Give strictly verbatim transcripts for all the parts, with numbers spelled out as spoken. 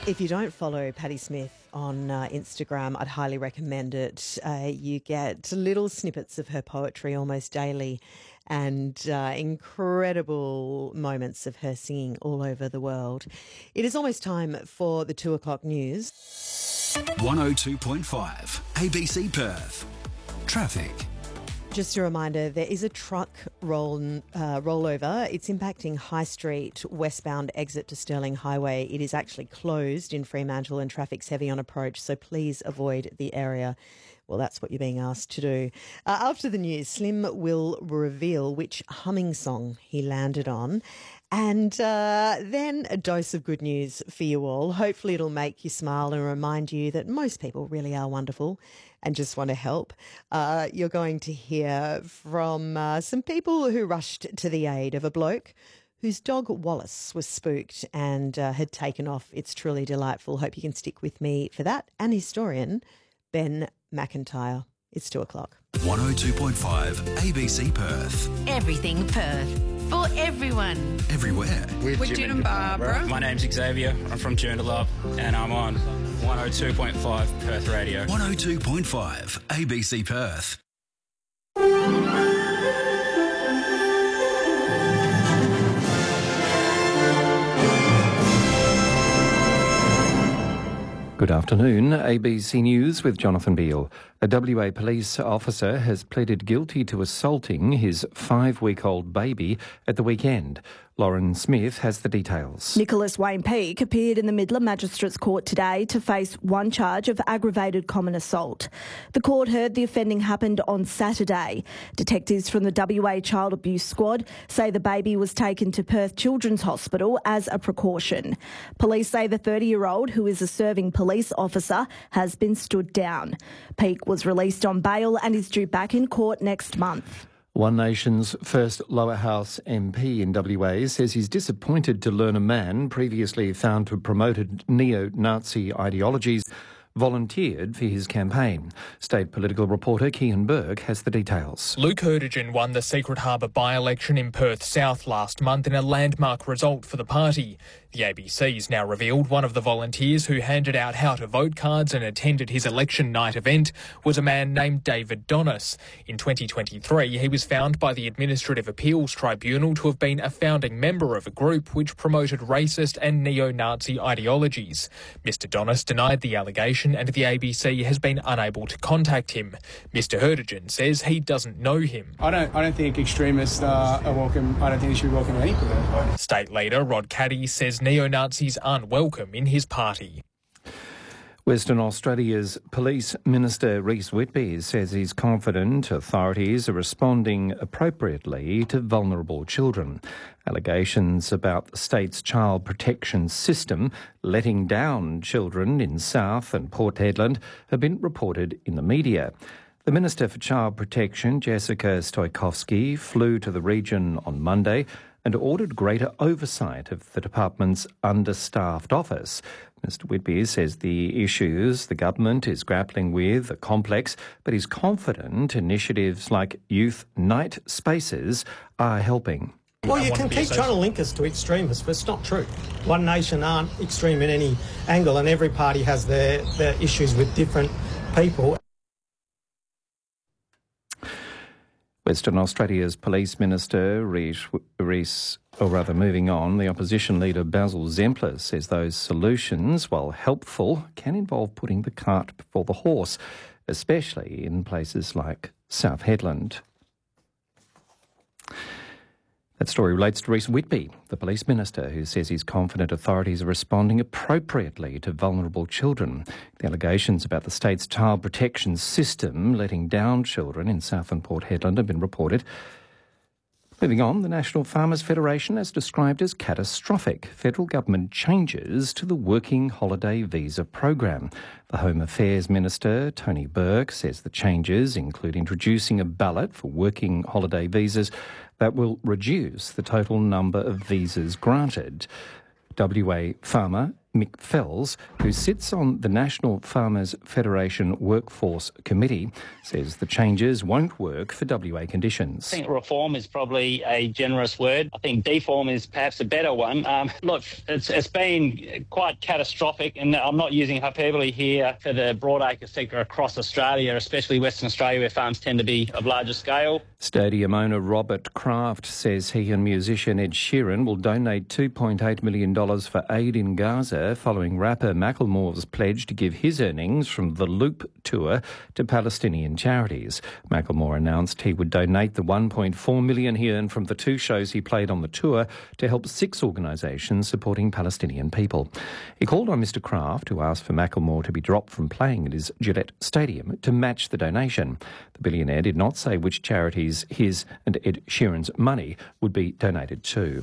If you don't follow Patti Smith on uh, Instagram, I'd highly recommend it. Uh, you get little snippets of her poetry almost daily and uh, incredible moments of her singing all over the world. It is almost time for the two o'clock news. one oh two point five A B C Perth. Traffic. Just a reminder, there is a truck roll, uh, rollover. It's impacting High Street westbound exit to Stirling Highway. It is actually closed in Fremantle and traffic's heavy on approach, so please avoid the area. Well, that's what you're being asked to do. Uh, after the news, Slim will reveal which humming song he landed on. And uh, then a dose of good news for you all. Hopefully it'll make you smile and remind you that most people really are wonderful and just want to help. Uh, you're going to hear from uh, some people who rushed to the aid of a bloke whose dog Wallace was spooked and uh, had taken off. It's truly delightful. Hope you can stick with me for that. And historian Ben McIntyre. It's two o'clock. one oh two point five A B C Perth. Everything Perth. For everyone. Everywhere. With, With Jim and Barbara. My name's Xavier. I'm from Joondalup and I'm on one oh two point five Perth Radio. one oh two point five A B C Perth. Good afternoon. A B C News with Jonathan Beale. A W A police officer has pleaded guilty to assaulting his five-week-old baby at the weekend. Lauren Smith has the details. Nicholas Wayne Peake appeared in the Midland Magistrates Court today to face one charge of aggravated common assault. The court heard the offending happened on Saturday. Detectives from the W A Child Abuse Squad say the baby was taken to Perth Children's Hospital as a precaution. Police say the thirty-year-old, who is a serving police officer, has been stood down. Peake was released on bail and is due back in court next month. One Nation's first lower house M P in W A says he's disappointed to learn a man previously found to have promoted neo-Nazi ideologies volunteered for his campaign. State political reporter Kian Burke has the details. Luke Hurdigen won the Secret Harbour by-election in Perth South last month in a landmark result for the party. The A B C's now revealed one of the volunteers who handed out how-to-vote cards and attended his election night event was a man named David Donis. In twenty twenty-three, he was found by the Administrative Appeals Tribunal to have been a founding member of a group which promoted racist and neo-Nazi ideologies. Mister Donis denied the allegation and the A B C has been unable to contact him. Mister Hurdigen says he doesn't know him. I don't I don't think extremists uh, are welcome. I don't think they should be welcome anywhere. State leader Rod Caddy says neo-Nazis aren't welcome in his party. Western Australia's Police Minister Rhys Whitby says he's confident authorities are responding appropriately to vulnerable children. Allegations about the state's child protection system letting down children in South and Port Hedland have been reported in the media. The Minister for Child Protection, Jessica Stoikovsky, flew to the region on Monday and ordered greater oversight of the department's understaffed office. Mister Whitby says the issues the government is grappling with are complex, but he's confident initiatives like youth night spaces are helping. Well, you can keep trying to link us to extremists, but it's not true. One Nation aren't extreme in any angle, and every party has their, their issues with different people. Western Australia's Police Minister, Rhys, or rather moving on, the opposition leader Basil Zempler says those solutions, while helpful, can involve putting the cart before the horse, especially in places like South Hedland. That story relates to Rhys Whitby, the police minister, who says he's confident authorities are responding appropriately to vulnerable children. The allegations about the state's child protection system letting down children in South and Port Hedland have been reported. Moving on, the National Farmers Federation has described as catastrophic federal government changes to the Working Holiday Visa program. The Home Affairs Minister, Tony Burke, says the changes include introducing a ballot for working holiday visas that will reduce the total number of visas granted. W A farmer Mick Fells, who sits on the National Farmers Federation Workforce Committee, says the changes won't work for W A conditions. I think reform is probably a generous word. I think deform is perhaps a better one. Um, look, it's, it's been quite catastrophic, and I'm not using hyperbole here for the broadacre sector across Australia, especially Western Australia, where farms tend to be of larger scale. Stadium owner Robert Kraft says he and musician Ed Sheeran will donate two point eight million dollars for aid in Gaza following rapper Macklemore's pledge to give his earnings from the Loop tour to Palestinian charities. Macklemore announced he would donate the one point four million dollars he earned from the two shows he played on the tour to help six organisations supporting Palestinian people. He called on Mr Kraft, who asked for Macklemore to be dropped from playing at his Gillette Stadium, to match the donation. The billionaire did not say which charities his and Ed Sheeran's money would be donated to.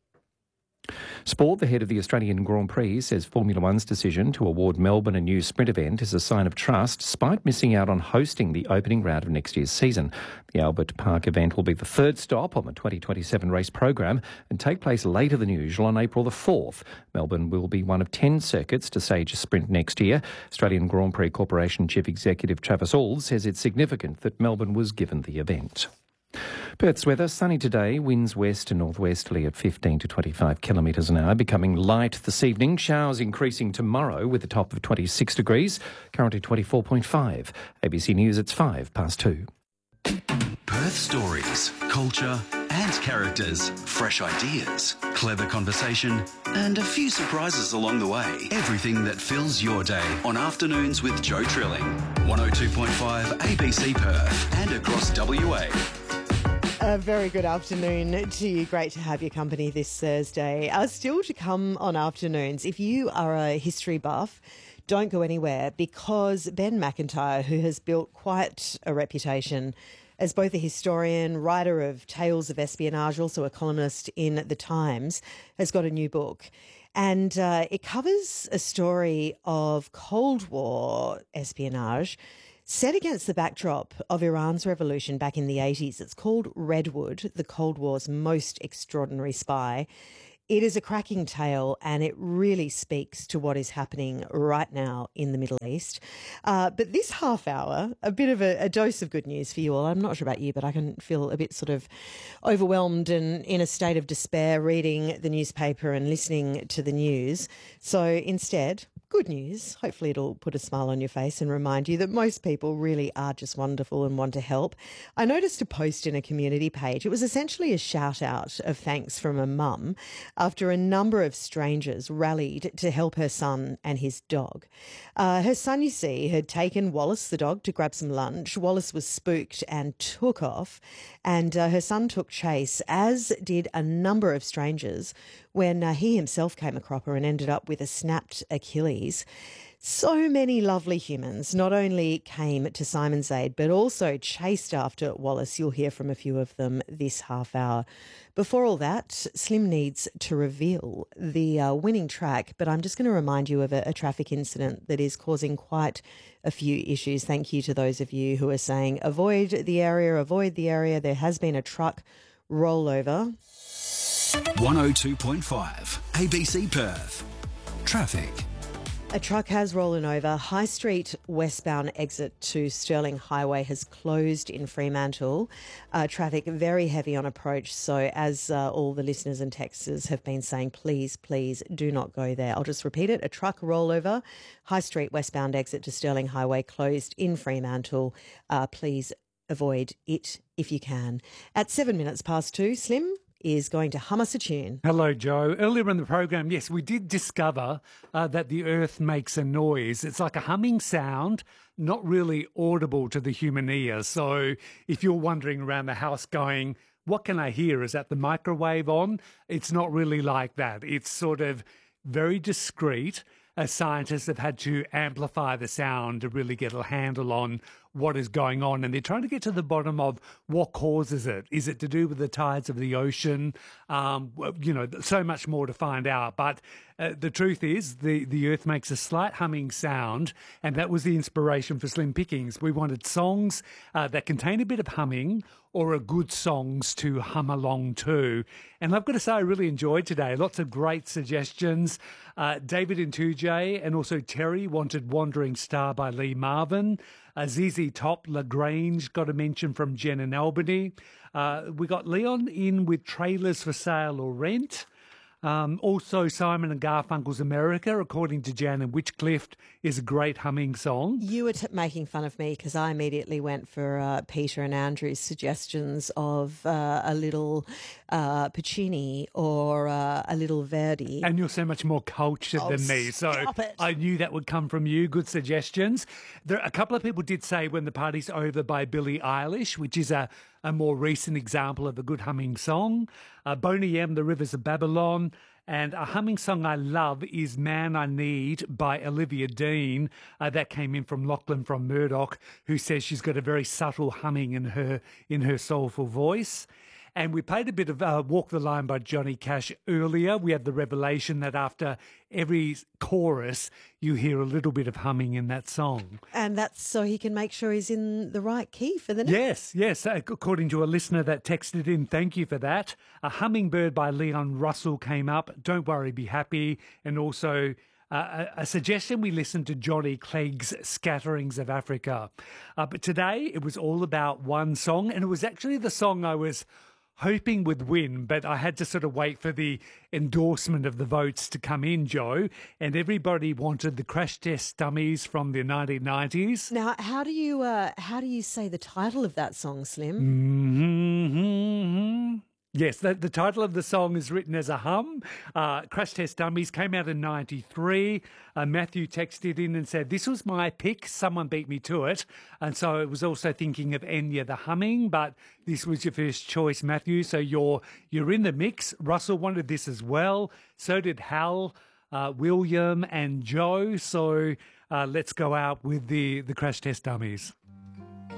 Sport, the head of the Australian Grand Prix, says Formula One's decision to award Melbourne a new sprint event is a sign of trust, despite missing out on hosting the opening round of next year's season. The Albert Park event will be the third stop on the twenty twenty-seven race program and take place later than usual on April the fourth. Melbourne will be one of ten circuits to stage a sprint next year. Australian Grand Prix Corporation Chief Executive Travis Auld says it's significant that Melbourne was given the event. Perth's weather, sunny today, winds west to northwesterly at fifteen to twenty-five kilometres an hour, becoming light this evening. Showers increasing tomorrow with a top of twenty-six degrees, currently twenty-four point five. A B C News, it's five past two. Perth stories, culture and characters, fresh ideas, clever conversation and a few surprises along the way. Everything that fills your day on Afternoons with Joe Trilling. one oh two point five A B C Perth and across W A. A very good afternoon to you. Great to have your company this Thursday. Uh, still to come on Afternoons, if you are a history buff, don't go anywhere, because Ben McIntyre, who has built quite a reputation as both a historian, writer of tales of espionage, also a columnist in The Times, has got a new book. And uh, it covers a story of Cold War espionage set against the backdrop of Iran's revolution back in the eighties. It's called Redwood, the Cold War's most extraordinary spy. It is a cracking tale, and it really speaks to what is happening right now in the Middle East. Uh, but this half hour, a bit of a, a dose of good news for you all. I'm not sure about you, but I can feel a bit sort of overwhelmed and in a state of despair reading the newspaper and listening to the news. So instead, good news. Hopefully it'll put a smile on your face and remind you that most people really are just wonderful and want to help. I noticed a post in a community page. It was essentially a shout out of thanks from a mum after a number of strangers rallied to help her son and his dog. Uh, her son, you see, had taken Wallace, the dog, to grab some lunch. Wallace was spooked and took off, and uh, her son took chase, as did a number of strangers, when uh, he himself came a cropper and ended up with a snapped Achilles. So many lovely humans not only came to Simon's aid, but also chased after Wallace. You'll hear from a few of them this half hour. Before all that, Slim needs to reveal the uh, winning track, but I'm just going to remind you of a, a traffic incident that is causing quite a few issues. Thank you to those of you who are saying, avoid the area, avoid the area. There has been a truck rollover. one oh two point five A B C Perth. Traffic. A truck has rollen over. High Street westbound exit to Stirling Highway has closed in Fremantle. Uh, traffic very heavy on approach. So as uh, all the listeners and texters have been saying, please, please do not go there. I'll just repeat it. A truck rollover. High Street westbound exit to Stirling Highway closed in Fremantle. Uh, please avoid it if you can. At seven minutes past two, Slim is going to hum us a tune. Hello, Joe. Earlier in the program, yes, we did discover uh, that the earth makes a noise. It's like a humming sound, not really audible to the human ear. So if you're wandering around the house going, what can I hear? Is that the microwave on? It's not really like that. It's sort of very discreet. Uh, scientists have had to amplify the sound to really get a handle on what is going on, and they're trying to get to the bottom of what causes it. Is it to do with the tides of the ocean? Um, you know, so much more to find out. But uh, the truth is the, the earth makes a slight humming sound, and that was the inspiration for Slim Pickings. We wanted songs uh, that contain a bit of humming or are good songs to hum along to. And I've got to say, I really enjoyed today. Lots of great suggestions. Uh, David Intuje and also Terry wanted Wandering Star by Lee Marvin. Uh, Z Z Top, LaGrange got a mention from Jen in Albany. Uh, we got Leon in with Trailers for Sale or Rent. Um, also, Simon and Garfunkel's America, according to Jan and Witchcliff, is a great humming song. You were t- making fun of me because I immediately went for uh, Peter and Andrew's suggestions of uh, a little uh, Puccini or uh, a little Verdi. And you're so much more cultured Oh, than me, so stop it. I knew that would come from you. Good suggestions. There, a couple of people did say When the Party's Over by Billie Eilish, which is a, a more recent example of a good humming song. Uh, Boney M, The Rivers of Babylon. And a humming song I love is Man I Need by Olivia Dean. Uh, that came in from Lachlan from Murdoch, who says she's got a very subtle humming in her in her soulful voice. And we played a bit of uh, Walk the Line by Johnny Cash earlier. We had the revelation that after every chorus, you hear a little bit of humming in that song. And that's so he can make sure he's in the right key for the next. Yes, yes. According to a listener that texted in, thank you for that. A Hummingbird by Leon Russell came up. Don't Worry, Be Happy. And also Uh, a, a suggestion, we listened to Johnny Clegg's Scatterings of Africa. Uh, but today it was all about one song, and it was actually the song I was hoping would win, but I had to sort of wait for the endorsement of the votes to come in, Joe, and everybody wanted the Crash Test Dummies from the nineteen nineties. Now, how do you uh, how do you say the title of that song, Slim? Mm-hmm. Yes, the, the title of the song is written as a hum. Uh, Crash Test Dummies came out in ninety-three. Uh, Matthew texted in and said, this was my pick. Someone beat me to it. And so it was also thinking of Enya the Humming, but this was your first choice, Matthew. So you're you're in the mix. Russell wanted this as well. So did Hal, uh, William and Joe. So uh, let's go out with the, the Crash Test Dummies.